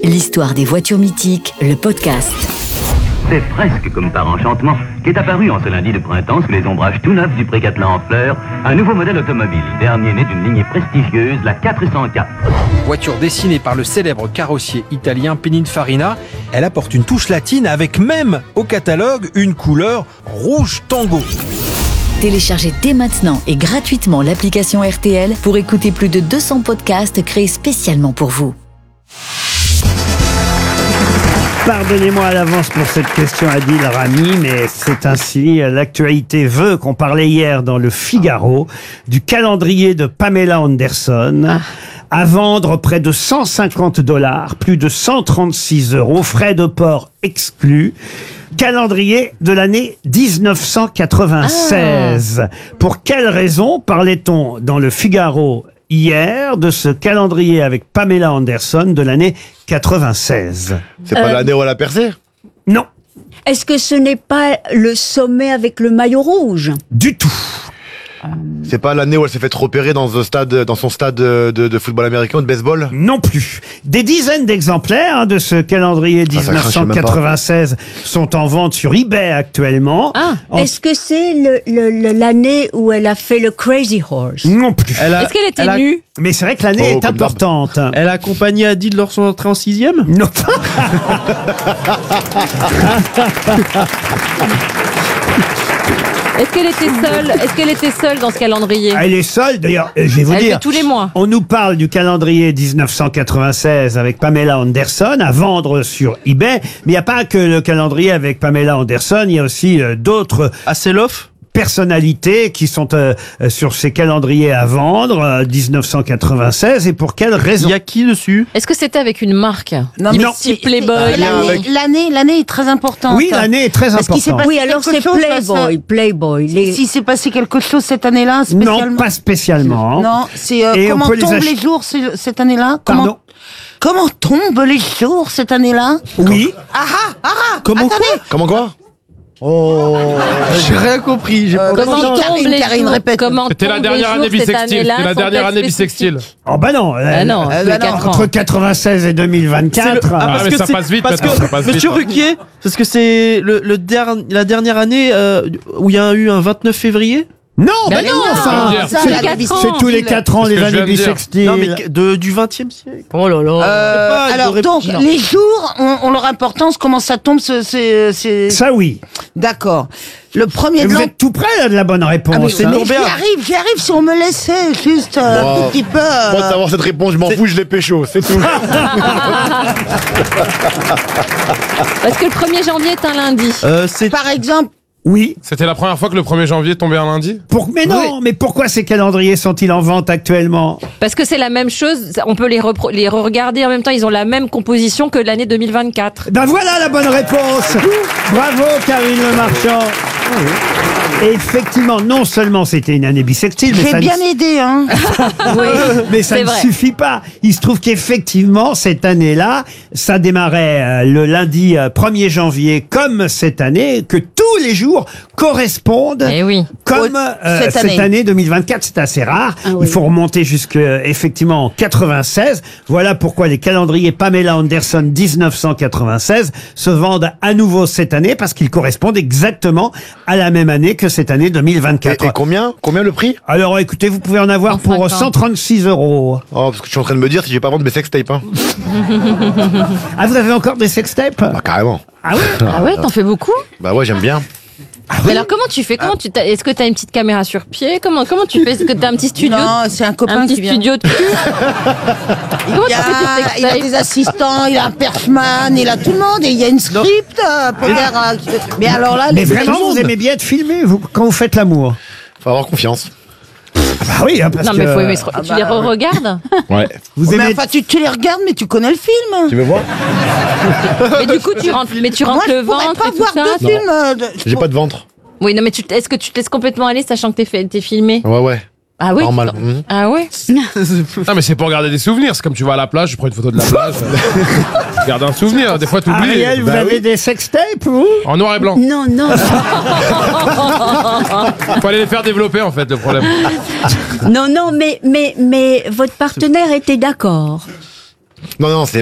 l'histoire des voitures mythiques, le podcast. C'est presque comme par enchantement qu'est apparu en ce lundi de printemps sous les ombrages tout neufs du Pré-Catelan en fleurs un nouveau modèle automobile, dernier né d'une lignée prestigieuse, la 404. Voiture dessinée par le célèbre carrossier italien Pininfarina, elle apporte une touche latine avec même au catalogue une couleur rouge tango. Téléchargez dès maintenant et gratuitement l'application RTL pour écouter plus de 200 podcasts créés spécialement pour vous. Pardonnez-moi à l'avance pour cette question, Adil Rami, mais c'est ainsi. L'actualité veut qu'on parlait hier dans le Figaro du calendrier de Pamela Anderson. À vendre près de $150, plus de 136 €, frais de port exclus. Calendrier de l'année 1996. Pour quelle raison parlait-on dans le Figaro hier de ce calendrier avec Pamela Anderson de l'année 96? C'est pas l'année où elle a percé? Non, Est-ce que ce n'est pas le sommet avec le maillot rouge? du tout. C'est pas l'année où elle s'est fait repérer dans son stade de football américain ou de baseball? Non plus. Des dizaines d'exemplaires de ce calendrier ça crache même pas. 1996 sont en vente sur eBay actuellement. Est-ce que c'est l'année où elle a fait le Crazy Horse? Non plus. Est-ce qu'elle était nue? Mais c'est vrai que l'année Oh, est comme d'hab. importante. Elle a accompagné Adil lors de son entrée en 6e? Non. Est-ce qu'elle était seule dans ce calendrier? Elle est seule, d'ailleurs, je vais vous Elle dire. fait tous les mois. On nous parle du calendrier 1996 avec Pamela Anderson à vendre sur eBay. Mais il n'y a pas que le calendrier avec Pamela Anderson, il y a aussi d'autres Asseloff? personnalités qui sont sur ces calendriers à vendre 1996. Et pour quelle raison? Il y a qui dessus? Est-ce que c'était avec une marque? Non, mais Type Playboy. L'année est très importante. Oui, l'année est très Parce qu'il s'est importante. passé Oui, alors quelque c'est chose, Playboy. Si s'est passé quelque chose cette année-là, spécialement. Non, pas spécialement. Non, c'est Et on comment peut les tombent ach- les jours cette année-là? Pardon? Comment tombent les jours cette année-là? Oui. Comment quoi? Comment quoi? J'ai rien compris. Comment Karine, répète. Comment C'était la dernière année bissextile. C'était la dernière année bissextile. Oh bah non. Ah non, tous les 4 ans. Entre 96 et 2024. Ah, mais ça passe vite Parce maintenant, ça que passe vite, Monsieur hein. Ruquier, parce que c'est la dernière année où il y a eu un 29 février. Non, Ben bah non, non, enfin. ça, c'est- la année c'est tous les 4 ans C'est ce les que je années viens de dire. bissextiles. Non mais du 20e siècle. Oh là là. Alors donc les jours ont leur importance. Comment ça tombe? Ça oui. D'accord. Le premier Et de vous l'an. êtes tout près là, de la bonne réponse. Ah oui, hein. mais j'y arrive si on me laissait juste un Wow. tout petit peu. Moi, de savoir cette réponse, je m'en fous, je l'ai pécho, c'est tout. Parce que le 1er janvier est un lundi. C'est Par exemple, Oui. C'était la première fois que le 1er janvier tombait un lundi? Mais non, mais pourquoi ces calendriers sont-ils en vente actuellement? Parce que c'est la même chose. On peut les re-regarder en même temps. Ils ont la même composition que l'année 2024. Ben voilà la bonne réponse. Bravo Karine Le Marchand. Et effectivement, non seulement c'était une année bissextile, mais j'ai ça bien aidé, hein. mais ça c'est ne vrai. suffit pas. Il se trouve qu'effectivement, cette année-là, ça démarrait le lundi 1er janvier, comme cette année, que tous les jours correspondent Eh oui. comme cette année 2024. C'est assez rare. Il faut remonter jusque effectivement en 96. Voilà pourquoi les calendriers Pamela Anderson 1996 se vendent à nouveau cette année, parce qu'ils correspondent exactement à la même année que cette année 2024. Et combien le prix? Alors écoutez, vous pouvez en avoir pour 150. 136 €. Oh, parce que je suis en train de me dire si je vais pas vendre mes sextapes, hein. Ah, vous avez encore des sextapes? Bah, carrément. Ah oui? Ah ouais, t'en fais beaucoup? Bah ouais, j'aime bien. Mais alors comment tu fais? Est-ce que t'as une petite caméra sur pied? Comment tu fais? Est-ce que t'as un petit studio? Non, c'est un copain Un petit qui vient. studio de cul? Comment Il tu fais tes il a sextapes? des assistants, il a un perchman, il a tout le monde, et il y a une script pour faire. Mais alors là, Mais les vraiment, vous aimez bien être filmé quand vous faites l'amour? Faut avoir confiance. Ah oui, hein, parce Non que mais faut aimer tu les re-regardes? Ouais. vous Mais aimez. enfin, tu les regardes, mais tu connais le film. Tu veux voir? Mais du coup tu rentres Moi, le je pourrais ventre pas et tout voir ça? de film. J'ai pas de ventre. Oui, non mais est-ce que tu te laisses complètement aller sachant que t'es filmé? Ouais. Ah oui? Normal. Ah ouais? Non, mais c'est pour garder des souvenirs. C'est comme tu vas à la plage, tu prends une photo de la plage. Tu gardes un souvenir. Des fois, t'oublies. Ariel, vous Bah avez oui. des sextapes, vous? En noir et blanc. Non, non. Faut aller les faire développer, en fait, le problème. Non, mais votre partenaire était d'accord. Non, c'est